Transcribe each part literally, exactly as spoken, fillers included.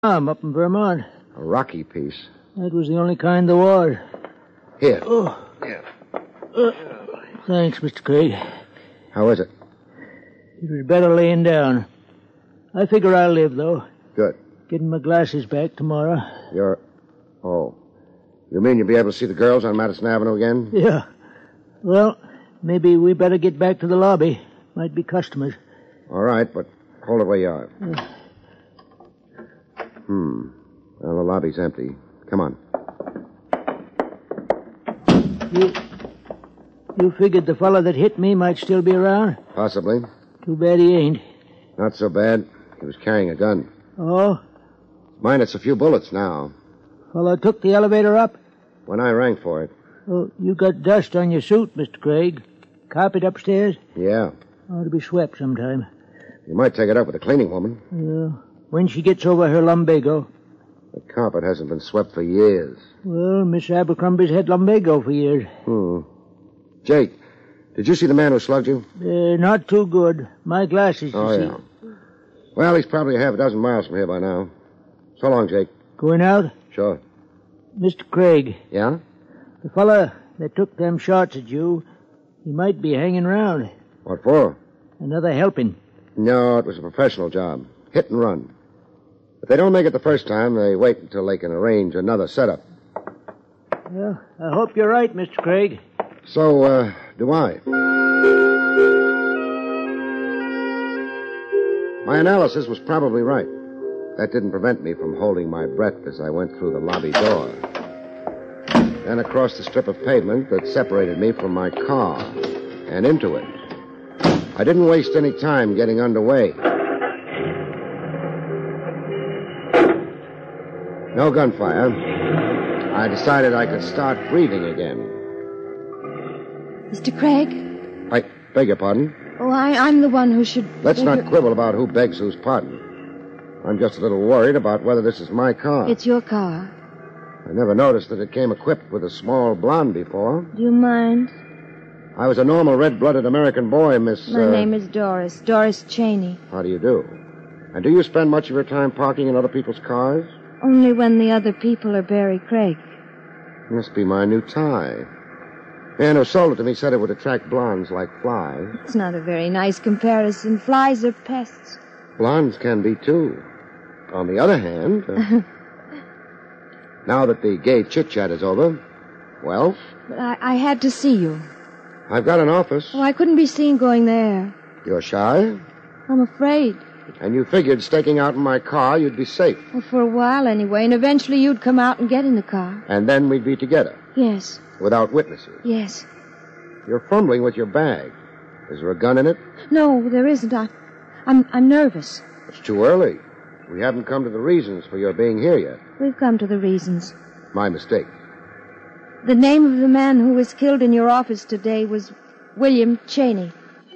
I'm up in Vermont. A Rocky piece. That was the only kind there was. Here. Oh. Yeah. Uh, thanks, Mister Craig. How is it? It was better laying down. I figure I'll live, though. Good. Getting my glasses back tomorrow. You're... Oh. You mean you'll be able to see the girls on Madison Avenue again? Yeah. Well, maybe we better get back to the lobby. Might be customers. All right, but hold it where you are. Uh. Hmm. Well, the lobby's empty. Come on. You... You figured the fellow that hit me might still be around? Possibly. Too bad he ain't. Not so bad. He was carrying a gun. Oh? Minus a few bullets now. Fellow took the elevator up? When I rang for it. Oh, you got dust on your suit, Mister Craig. Carpet upstairs? Yeah. Ought to be swept sometime. You might take it up with the cleaning woman. Yeah. When she gets over her lumbago. The carpet hasn't been swept for years. Well, Miss Abercrombie's had lumbago for years. Hmm. Jake, did you see the man who slugged you? Uh, not too good. My glasses, you oh, see. yeah. Well, he's probably a half a dozen miles from here by now. So long, Jake. Going out? Sure. Mister Craig. Yeah? The fella that took them shots at you, he might be hanging around. What for? Another helping. No, it was a professional job. Hit and run. If they don't make it the first time, they wait until they can arrange another setup. Well, I hope you're right, Mister Craig. So, uh, do I. My analysis was probably right. That didn't prevent me from holding my breath as I went through the lobby door. Then across the strip of pavement that separated me from my car and into it. I didn't waste any time getting underway. No gunfire. I decided I could start breathing again. Mister Craig? I beg your pardon? Oh, I, I'm the one who should... Let's not your... quibble about who begs whose pardon. I'm just a little worried about whether this is my car. It's your car. I never noticed that it came equipped with a small blonde before. Do you mind? I was a normal red-blooded American boy, Miss... My uh... name is Doris. Doris Cheney. How do you do? And do you spend much of your time parking in other people's cars? Only when the other people are Barry Craig. Must be my new tie. The man who sold it to me said it would attract blondes like flies. It's not a very nice comparison. Flies are pests. Blondes can be, too. On the other hand... Uh... Now that the gay chit-chat is over, well? But I, I had to see you. I've got an office. Oh, I couldn't be seen going there. You're shy? I'm afraid. And you figured staking out in my car you'd be safe. Well, for a while anyway, and eventually you'd come out and get in the car. And then we'd be together? Yes. Without witnesses? Yes. You're fumbling with your bag. Is there a gun in it? No, there isn't. I, I'm, I'm nervous. It's too early. We haven't come to the reasons for your being here yet. We've come to the reasons. My mistake. The name of the man who was killed in your office today was William Cheney.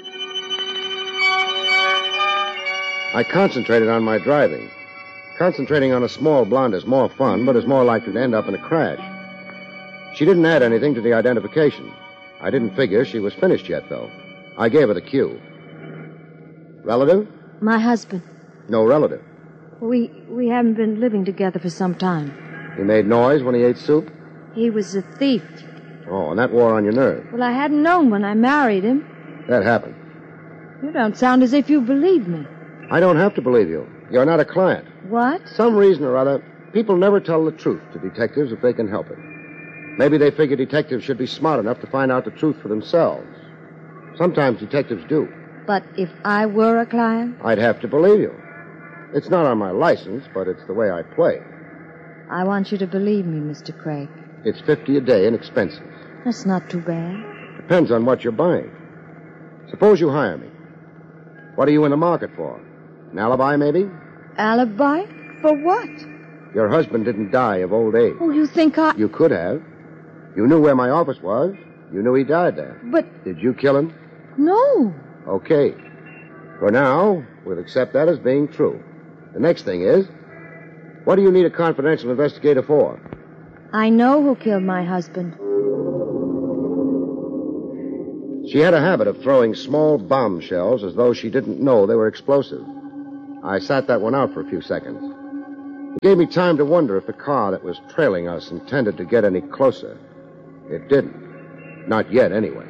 I concentrated on my driving. Concentrating on a small blonde is more fun, but is more likely to end up in a crash. She didn't add anything to the identification. I didn't figure she was finished yet, though. I gave her the cue. Relative? My husband. No relative. We we haven't been living together for some time. He made noise when he ate soup? He was a thief. Oh, and that wore on your nerve. Well, I hadn't known when I married him. That happened. You don't sound as if you believe me. I don't have to believe you. You're not a client. What? Some reason or other, people never tell the truth to detectives if they can help it. Maybe they figure detectives should be smart enough to find out the truth for themselves. Sometimes detectives do. But if I were a client? I'd have to believe you. It's not on my license, but it's the way I play. I want you to believe me, Mister Craig. It's fifty a day in expenses. That's not too bad. Depends on what you're buying. Suppose you hire me. What are you in the market for? An alibi, maybe? Alibi? For what? Your husband didn't die of old age. Oh, you think I... You could have. You knew where my office was. You knew he died there. But... Did you kill him? No. Okay. For now, we'll accept that as being true. The next thing is, what do you need a confidential investigator for? I know who killed my husband. She had a habit of throwing small bombshells as though she didn't know they were explosive. I sat that one out for a few seconds. It gave me time to wonder if the car that was trailing us intended to get any closer. It didn't. Not yet, anyway.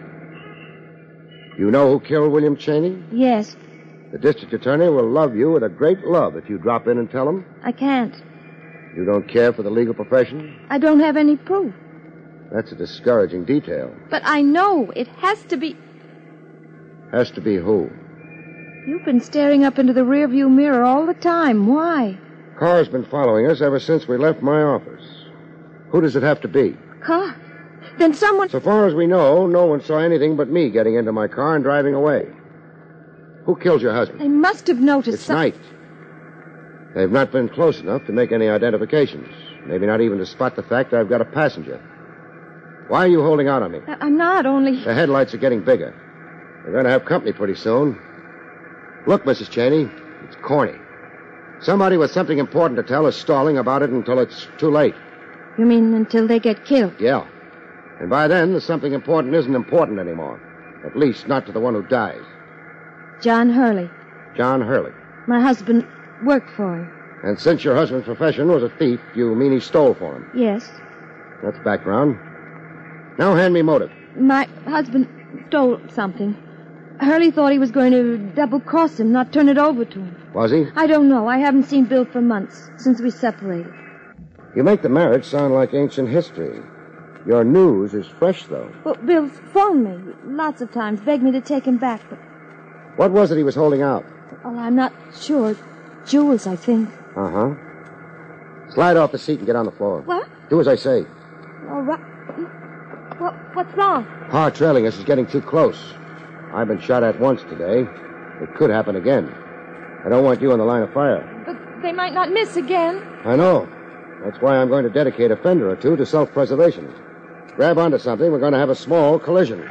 You know who killed William Cheney? Yes. The district attorney will love you with a great love if you drop in and tell him. I can't. You don't care for the legal profession? I don't have any proof. That's a discouraging detail. But I know it has to be... Has to be who? You've been staring up into the rearview mirror all the time. Why? Car's been following us ever since we left my office. Who does it have to be? Car? Then someone... So far as we know, no one saw anything but me getting into my car and driving away. Who killed your husband? They must have noticed It's some... night. They've not been close enough to make any identifications. Maybe not even to spot the fact I've got a passenger. Why are you holding out on me? I- I'm not, only... The headlights are getting bigger. We're going to have company pretty soon. Look, Missus Cheney, it's corny. Somebody with something important to tell is stalling about it until it's too late. You mean until they get killed? Yeah. And by then, the something important isn't important anymore. At least not to the one who dies. John Hurley. John Hurley. My husband worked for him. And since your husband's profession was a thief, you mean he stole for him? Yes. That's background. Now hand me motive. My husband stole something. Hurley thought he was going to double-cross him, not turn it over to him. Was he? I don't know. I haven't seen Bill for months, since we separated. You make the marriage sound like ancient history. Your news is fresh, though. Well, Bill's phoned me lots of times, begged me to take him back, but... What was it he was holding out? Well, I'm not sure. Jewels, I think. Uh-huh. Slide off the seat and get on the floor. What? Do as I say. All right. What, what's wrong? Car trailing us is getting too close. I've been shot at once today. It could happen again. I don't want you in the line of fire. But they might not miss again. I know. That's why I'm going to dedicate a fender or two to self-preservation. Grab onto something, we're going to have a small collision.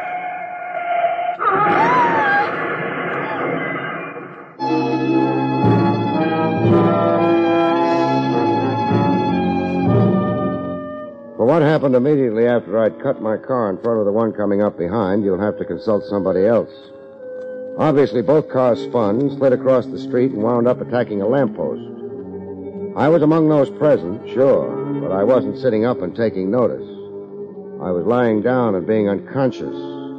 For what happened immediately after I'd cut my car in front of the one coming up behind, you'll have to consult somebody else. Obviously, both cars spun, slid across the street, and wound up attacking a lamppost. I was among those present, sure, but I wasn't sitting up and taking notice. I was lying down and being unconscious.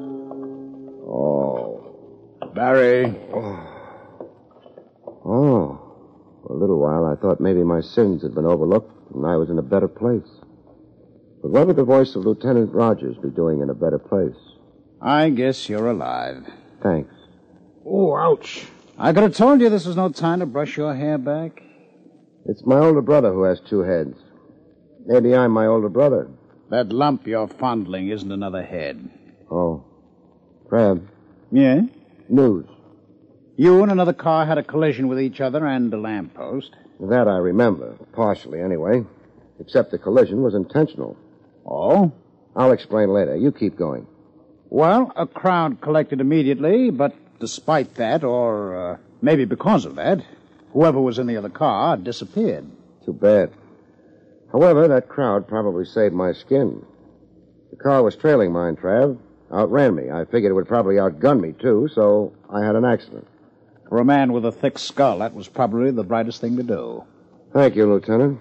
Oh. Barry. Oh. Oh. For a little while, I thought maybe my sins had been overlooked and I was in a better place. But what would the voice of Lieutenant Rogers be doing in a better place? I guess you're alive. Thanks. Oh, ouch. I could have told you this was no time to brush your hair back. It's my older brother who has two heads. Maybe I'm my older brother. That lump you're fondling isn't another head. Oh. Crab. Yeah? News. You and another car had a collision with each other and a lamppost. That I remember, partially anyway. Except the collision was intentional. Oh? I'll explain later. You keep going. Well, a crowd collected immediately, but despite that, or uh, maybe because of that, whoever was in the other car disappeared. Too bad. However, that crowd probably saved my skin. The car was trailing mine, Trav. Outran me. I figured it would probably outgun me, too, so I had an accident. For a man with a thick skull, that was probably the brightest thing to do. Thank you, Lieutenant.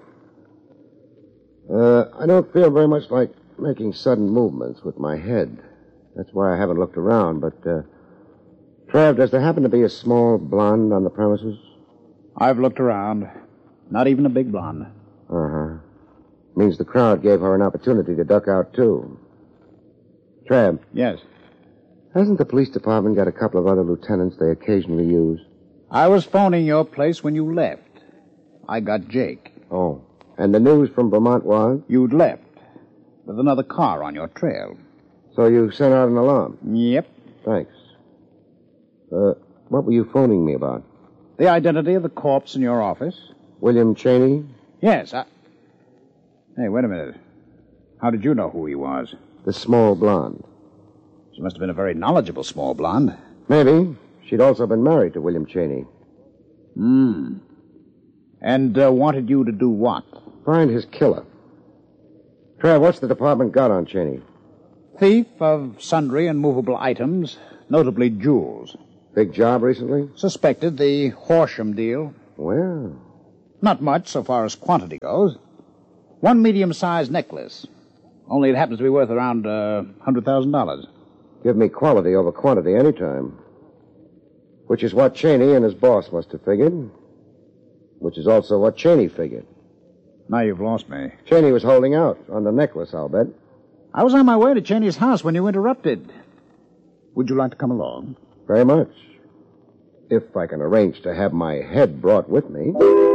Uh, I don't feel very much like making sudden movements with my head. That's why I haven't looked around, but, uh... Trav, does there happen to be a small blonde on the premises? I've looked around. Not even a big blonde. Uh-huh. Means the crowd gave her an opportunity to duck out, too. Trav. Yes? Hasn't the police department got a couple of other lieutenants they occasionally use? I was phoning your place when you left. I got Jake. Oh. And the news from Vermont was? You'd left. With another car on your trail. So you sent out an alarm? Yep. Thanks. Uh, what were you phoning me about? The identity of the corpse in your office? William Cheney? Yes, I... Hey, wait a minute. How did you know who he was? The small blonde. She must have been a very knowledgeable small blonde. Maybe. She'd also been married to William Cheney. Hmm. And uh, wanted you to do what? Find his killer. Trav, what's the department got on Cheney? Thief of sundry and movable items, notably jewels. Big job recently? Suspected the Horsham deal. Well, Not much so far as quantity goes. One medium-sized necklace. Only it happens to be worth around uh, one hundred thousand dollars. Give me quality over quantity any time. Which is what Cheney and his boss must have figured. Which is also what Cheney figured. Now you've lost me. Cheney was holding out on the necklace, I'll bet. I was on my way to Cheney's house when you interrupted. Would you like to come along? Very much. If I can arrange to have my head brought with me.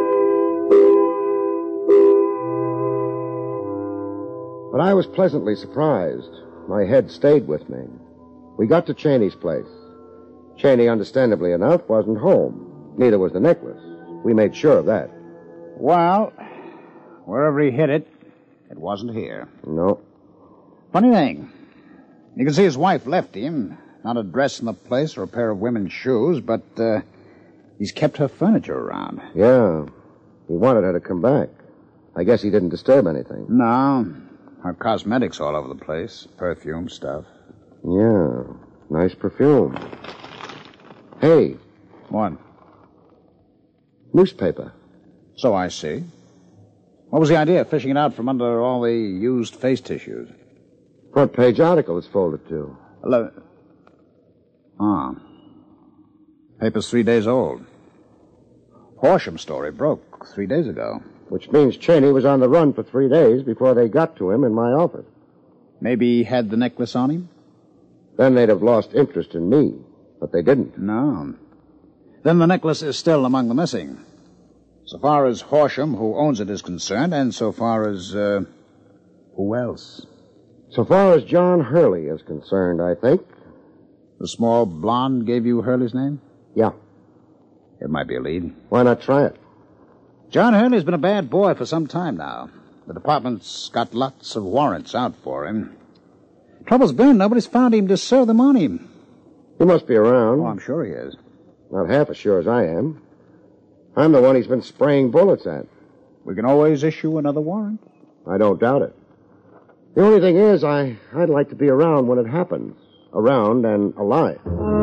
But I was pleasantly surprised. My head stayed with me. We got to Cheney's place. Cheney, understandably enough, wasn't home. Neither was the necklace. We made sure of that. Well, wherever he hid it, it wasn't here. No. Funny thing. You can see his wife left him. Not a dress in the place or a pair of women's shoes, but uh, he's kept her furniture around. Yeah. He wanted her to come back. I guess he didn't disturb anything. No. Her cosmetics all over the place. Perfume stuff. Yeah. Nice perfume. Hey. What? Newspaper. So I see. What was the idea of fishing it out from under all the used face tissues? Front page article it's folded to. Hello. Ah. Paper's three days old. Horsham story broke three days ago. Which means Cheney was on the run for three days before they got to him in my office. Maybe he had the necklace on him? Then they'd have lost interest in me. But they didn't. No. Then the necklace is still among the missing. So far as Horsham, who owns it, is concerned, and so far as, uh, who else? So far as John Hurley is concerned, I think. The small blonde gave you Hurley's name? Yeah. It might be a lead. Why not try it? John Hurley's been a bad boy for some time now. The department's got lots of warrants out for him. Trouble's been, nobody's found him to serve them on him. He must be around. Oh, I'm sure he is. Not half as sure as I am. I'm the one he's been spraying bullets at. We can always issue another warrant. I don't doubt it. The only thing is, I, I'd like to be around when it happens. Around and alive.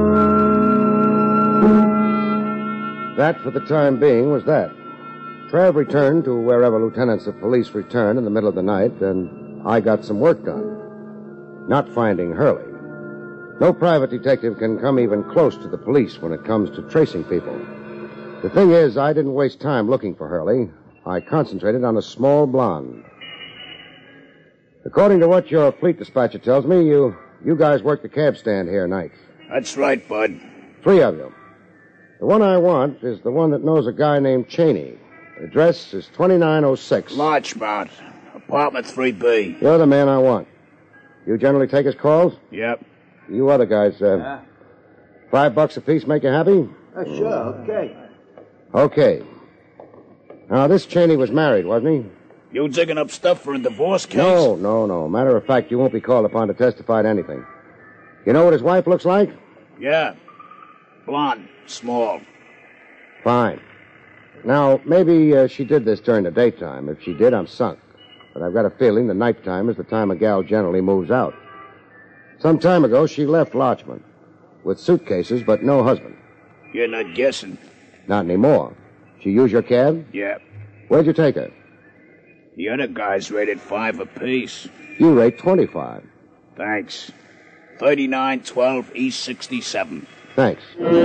That, for the time being, was that. Trav returned to wherever lieutenants of police return in the middle of the night, and I got some work done. Not finding Hurley. No private detective can come even close to the police when it comes to tracing people. The thing is, I didn't waste time looking for Hurley. I concentrated on a small blonde. According to what your fleet dispatcher tells me, you you guys work the cab stand here nights. That's right, Bud. Three of you. The one I want is the one that knows a guy named Cheney. The address is twenty-nine oh six. Larchmont, apartment three B. You're the man I want. You generally take his calls? Yep. You other guys, uh, Yeah. five bucks apiece make you happy? Uh, sure, okay. Okay. Now, this Cheney was married, wasn't he? You digging up stuff for a divorce case? No, no, no. Matter of fact, you won't be called upon to testify to anything. You know what his wife looks like? Yeah. Blonde, small. Fine. Now, maybe uh, she did this during the daytime. If she did, I'm sunk. But I've got a feeling the nighttime is the time a gal generally moves out. Some time ago, she left Larchmont with suitcases, but no husband. You're not guessing. Not anymore. She used your cab? Yeah. Where'd you take her? The other guys rated five apiece. You rate twenty-five. Thanks. thirty-nine twelve East sixty-seven. Thanks.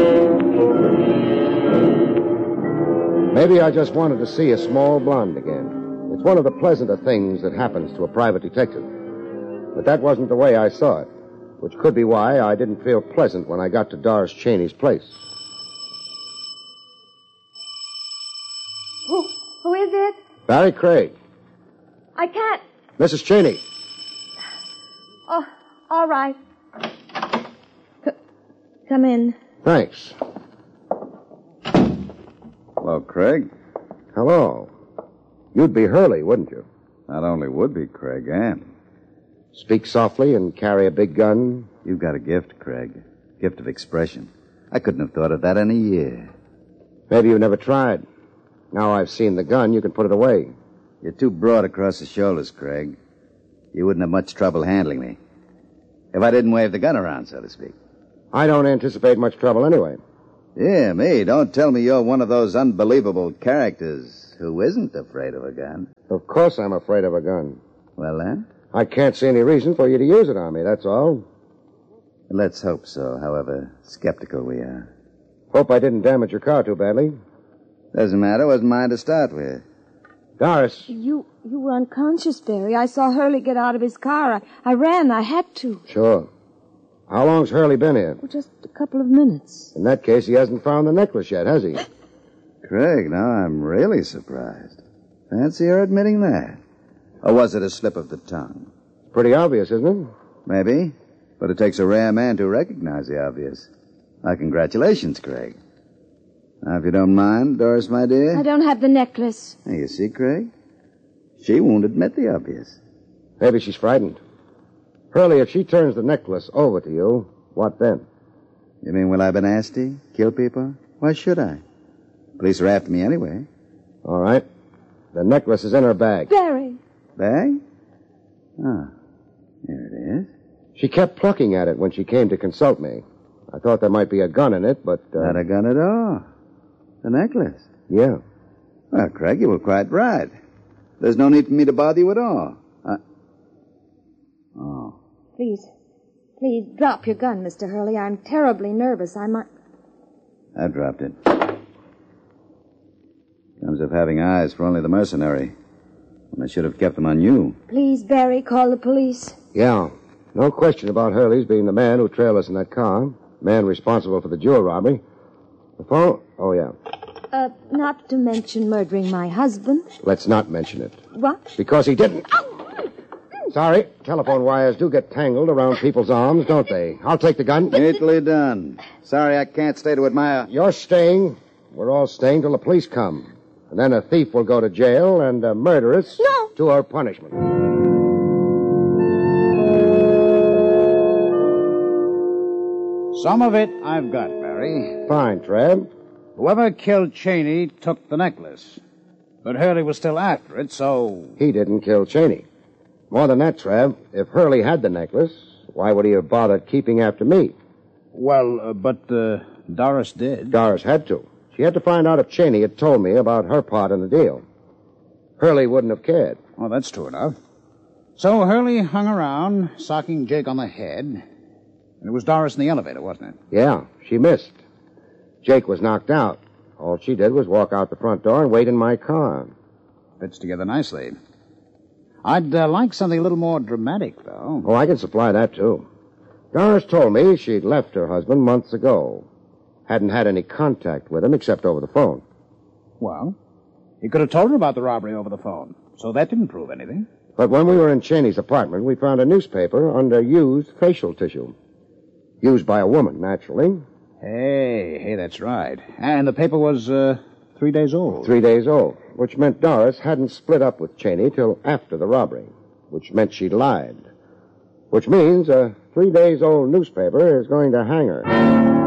Maybe I just wanted to see a small blonde again. It's one of the pleasanter things that happens to a private detective. But that wasn't the way I saw it, which could be why I didn't feel pleasant when I got to Doris Cheney's place. Who, who is it? Barry Craig. I can't. Missus Cheney. Oh, all right. C- come in. Thanks. Hello, Craig. Hello. You'd be Hurley, wouldn't you? Not only would be, Craig, and Speak softly and carry a big gun. you've got a gift, Craig. Gift of expression. I couldn't have thought of that in a year. Maybe you never tried. Now I've seen the gun, you can put it away. You're too broad across the shoulders, Craig. You wouldn't have much trouble handling me. If I didn't wave the gun around, so to speak. I don't anticipate much trouble anyway. Yeah, me. Don't tell me you're one of those unbelievable characters who isn't afraid of a gun? Of course I'm afraid of a gun. Well, then, I can't see any reason for you to use it on me, that's all. let's hope so, however skeptical we are. Hope I didn't damage your car too badly. Doesn't matter. Wasn't mine to start with. Doris. You you were unconscious, Barry. I saw Hurley get out of his car. I, I ran. I had to. Sure. How long's Hurley been here? Oh, just a couple of minutes. In that case, he hasn't found the necklace yet, has he? Craig, now I'm really surprised. Fancy her admitting that. Or was it a slip of the tongue? Pretty obvious, isn't it? Maybe. But it takes a rare man to recognize the obvious. My congratulations, Craig. Now, if you don't mind, Doris, my dear. I don't have the necklace. Now, you see, Craig? She won't admit the obvious. Maybe she's frightened. Hurley, if she turns the necklace over to you, what then? You mean, will I be nasty? Kill people? Why should I? Police are after me anyway. All right. The necklace is in her bag. Barry. Bag? Ah, here it is. She kept plucking at it when she came to consult me. I thought there might be a gun in it, but... Uh... Not a gun at all. The necklace. Yeah. Well, Craig, you were quite right. There's no need for me to bother you at all. I... Oh. Please. Please, drop your gun, Mister Hurley. I'm terribly nervous. I might... I dropped it. Comes of having eyes for only the mercenary. And I should have kept them on you. Please, Barry, call the police. Yeah. No question about Hurley's being the man who trailed us in that car. Man responsible for the jewel robbery. The phone? Oh, yeah. Uh, not to mention murdering my husband. Let's not mention it. What? Because he didn't. Sorry. Telephone wires do get tangled around people's arms, don't they? I'll take the gun. Neatly done. Sorry I can't stay to admire... You're staying. We're all staying till the police come. And then a thief will go to jail and a murderess... No. ...to her punishment. Some of it I've got, Barry. Fine, Treb. Whoever killed Cheney took the necklace. But Hurley was still after it, so... He didn't kill Cheney. More than that, Trev, if Hurley had the necklace, why would he have bothered keeping after me? Well, uh, but uh, Doris did. Doris had to. She had to find out if Cheney had told me about her part in the deal. Hurley wouldn't have cared. Well, that's true enough. So Hurley hung around, socking Jake on the head. And it was Doris in the elevator, wasn't it? Yeah, she missed. Jake was knocked out. All she did was walk out the front door and wait in my car. Fits together nicely. I'd uh, like something a little more dramatic, though. Oh, I can supply that, too. Doris told me she'd left her husband months ago. Hadn't had any contact with him except over the phone. Well, he could have told her about the robbery over the phone, so that didn't prove anything. But when we were in Cheney's apartment, we found a newspaper under used facial tissue. Used by a woman, naturally. Hey, hey, that's right. And the paper was uh, three days old. Three days old, which meant Doris hadn't split up with Cheney till after the robbery, which meant she lied. Which means a three days old newspaper is going to hang her.